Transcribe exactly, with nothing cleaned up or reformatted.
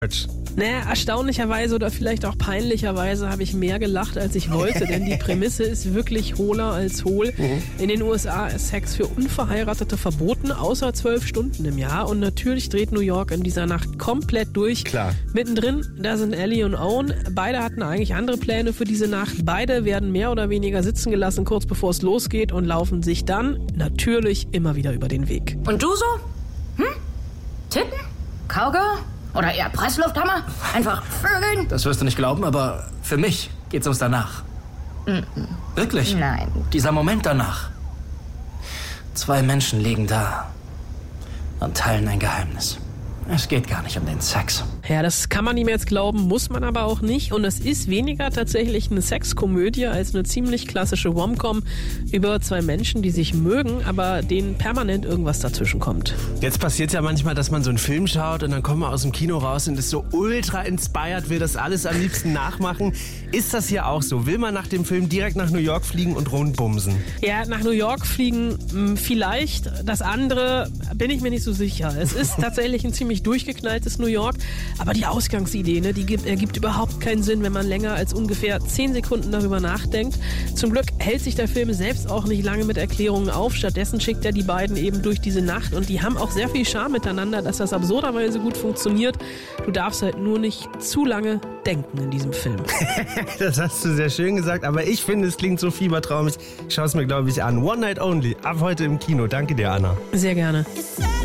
Naja, erstaunlicherweise oder vielleicht auch peinlicherweise habe ich mehr gelacht, als ich wollte, denn die Prämisse ist wirklich hohler als hohl. Mhm. In den U S A ist Sex für Unverheiratete verboten, außer zwölf Stunden im Jahr. Und natürlich dreht New York in dieser Nacht komplett durch. Klar. Mittendrin, da sind Ellie und Owen. Beide hatten eigentlich andere Pläne für diese Nacht. Beide werden mehr oder weniger sitzen gelassen, kurz bevor es losgeht, und laufen sich dann natürlich immer wieder über den Weg. Und du so? Hm? Titten? Cowgirl? Oder eher Presslufthammer? Einfach vögeln? Das wirst du nicht glauben, aber für mich geht's uns danach. Mm-mm. Wirklich? Nein. Dieser Moment danach. Zwei Menschen liegen da und teilen ein Geheimnis. Es geht gar nicht um den Sex. Ja, das kann man ihm jetzt glauben, muss man aber auch nicht. Und es ist weniger tatsächlich eine Sexkomödie als eine ziemlich klassische Rom-Com über zwei Menschen, die sich mögen, aber denen permanent irgendwas dazwischen kommt. Jetzt passiert es ja manchmal, dass man so einen Film schaut und dann kommt man aus dem Kino raus und ist so ultra inspired, will das alles am liebsten nachmachen. Ist das hier auch so? Will man nach dem Film direkt nach New York fliegen und rundbumsen? Ja, nach New York fliegen vielleicht. Das andere bin ich mir nicht so sicher. Es ist tatsächlich ein ziemlich durchgeknalltes New York, aber die Ausgangsidee, ne, die gibt, ergibt überhaupt keinen Sinn, wenn man länger als ungefähr zehn Sekunden darüber nachdenkt. Zum Glück hält sich der Film selbst auch nicht lange mit Erklärungen auf. Stattdessen schickt er die beiden eben durch diese Nacht und die haben auch sehr viel Charme miteinander, dass das absurderweise gut funktioniert. Du darfst halt nur nicht zu lange denken in diesem Film. Das hast du sehr schön gesagt, aber ich finde, es klingt so fiebertraumig. Ich schaue es mir, glaube ich, an. One Night Only, ab heute im Kino. Danke dir, Anna. Sehr gerne.